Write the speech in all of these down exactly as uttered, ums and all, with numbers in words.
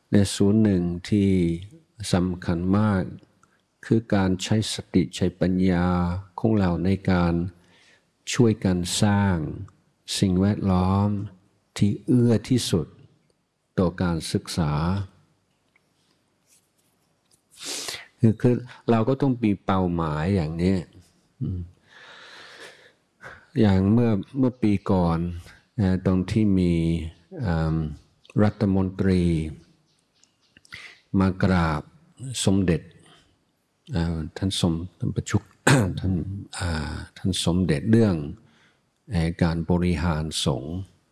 ในส่วนหนึ่งที่สำคัญมากคือการใช้สติใช้ปัญญาของเราในการช่วยกันสร้างสิ่งแวดล้อมที่เอื้อที่สุดต่อการศึกษาคือคือเราก็ต้องมีเป้าหมายอย่างนี้อย่างเมื่อเมื่อปีก่อนตรงที่มีรัฐมนตรีมากราบสมเด็จท่านสมท่านประชุก ท่านท่านสมเด็จเรื่องการบริหารสงฆ์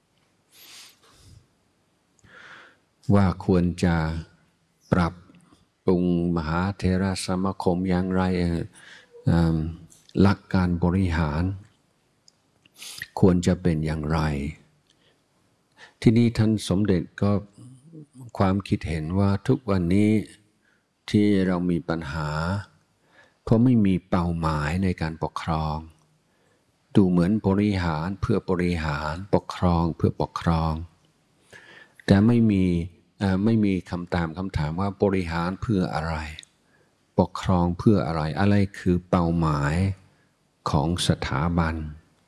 ว่าควรจะปรับปรุงมหาเถรสมาคมอย่างไรหลักการบริหารควรจะเป็นอย่างไรที่นี่ท่านสมเด็จก็ความคิดเห็นว่าทุกวันนี้ที่เรามีปัญหาเพราะไม่มีเป้าหมายในการปกครองดูเหมือนบริหารเพื่อบริหารปกครองเพื่อปกครองแต่ไม่มีไม่มีคำตามคำถามว่าบริหารเพื่ออะไรปกครองเพื่ออะไรอะไรคือเป้าหมายของสถาบัน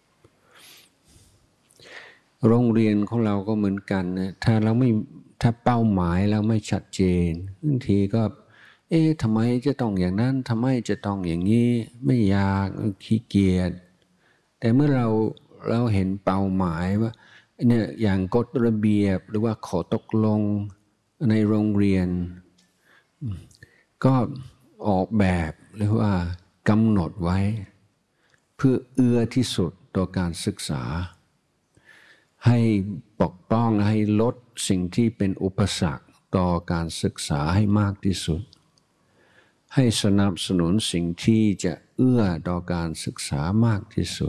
โรงเรียนของเราก็เหมือนกันนะถ้าเราไม่ถ้าเป้าหมายเราไม่ชัดเจนบางทีก็เอ๊ะทำไมจะต้องอย่างนั้นทำไมจะต้องอย่างนี้ไม่อยากขี้เกียจแต่เมื่อเราเราเห็นเป้าหมายว่าเนี่ยอย่างกฎระเบียบหรือว่าขอตกลงในโรงเรียนก็ออกแบบหรือว่ากำหนดไว้เพื่อเอื้อที่สุดต่อการศึกษาให้ปกป้องให้ลดสิ่งที่เป็นอุปสรรคต่อการศึกษาให้มากที่สุดให้สนับสนุนสิ่งที่จะเอื้อต่อการศึกษามากที่สุด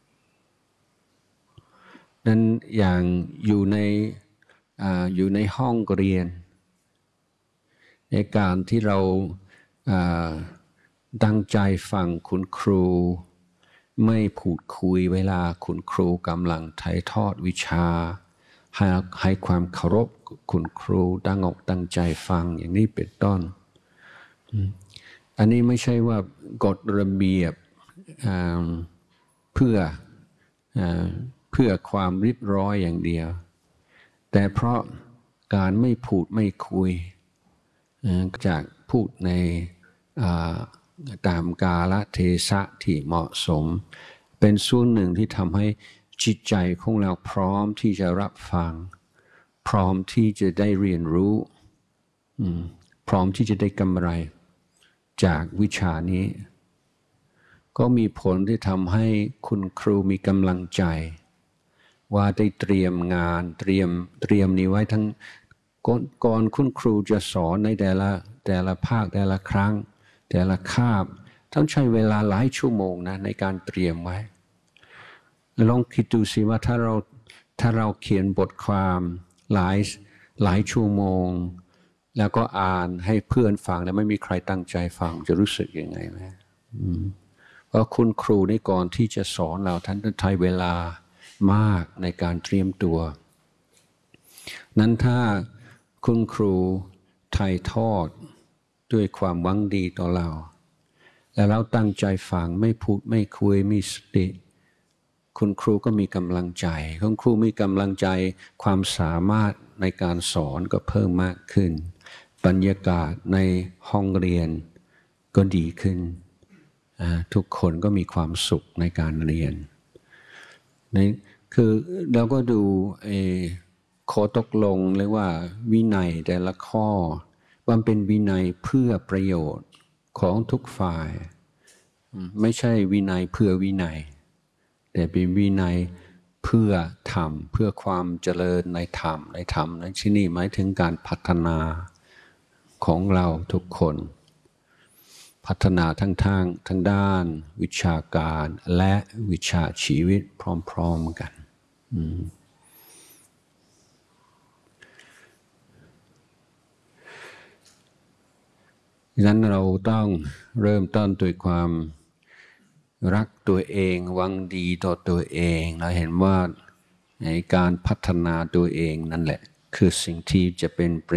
นั้นอย่างอยู่ในอ่าอยู่ในห้องเรียนในการที่เราอ่าตั้งใจฟังคุณครูไม่พูดคุยเวลาคุณครูกำลังถ่ายทอดวิชาให้ให้ความเคารพคุณครูตั้งอกตั้งใจฟังอย่างนี้เป็นต้นอันนี้ไม่ใช่ว่ากฎระเบียบเพื่อเพื่อความเรียบร้อยอย่างเดียวแต่เพราะการไม่พูดไม่คุยจากพูดในตามกาลเทศะที่เหมาะสมเป็นส่วนหนึ่งที่ทำให้จิตใจของเราพร้อมที่จะรับฟังพร้อมที่จะได้เรียนรู้พร้อมที่จะได้กำไรจากวิชานี้ก็มีผลที่ทำให้คุณครูมีกำลังใจว่าได้เตรียมงานเตรียมเตรียมนี้ไว้ทั้งก่อนคุณครูจะสอนในแต่ละแต่ละภาคแต่ละครั้งแต่ละคาบต้องใช้เวลาหลายชั่วโมงนะในการเตรียมไว้ลองคิดดูสิว่าถ้าเราถ้าเราเขียนบทความหลายหลายชั่วโมงแล้วก็อ่านให้เพื่อนฟังแล้วไม่มีใครตั้งใจฟังจะรู้สึกยังไงไหมเพราะคุณครูในก่อนที่จะสอนเราท่านต้องใช้เวลามากในการเตรียมตัวนั้นถ้าคุณครูถ่ายทอดด้วยความหวังดีต่อเราแล้วเราตั้งใจฟังไม่พูดไม่คุยมีสติคุณครูก็มีกำลังใจคุณครูมีกำลังใจความสามารถในการสอนก็เพิ่มมากขึ้นบรรยากาศในห้องเรียนก็ดีขึ้นทุกคนก็มีความสุขในการเรียนนี่คือเราก็ดูข้อตกลงเรียกว่าวินัยแต่ละข้อว่าเป็นวินัยเพื่อประโยชน์ของทุกฝ่ายไม่ใช่วินัยเพื่อวินัยแต่เป็นวินัยเพื่อธรรมเพื่อความเจริญในธรรมในธรรมในที่นี้หมายถึงการพัฒนาของเราทุกคนพัฒนาทั้งทางทั้งด้านวิชาการและวิชาชีวิตพร้อมๆกันดังนั้นเราต้องเริ่มต้นด้วยความรักตัวเองหวังดีต่อตัวเองเราเห็นว่าในการพัฒนาตัวเองนั่นแหละคือสิ่งที่จะเป็น